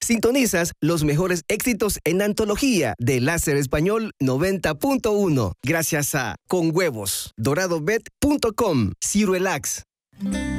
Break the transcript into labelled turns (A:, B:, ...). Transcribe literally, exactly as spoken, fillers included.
A: Sintonizas los mejores éxitos en antología de Láser Español noventa punto uno. Gracias a Con Huevos, doradobet punto com, Cirelax.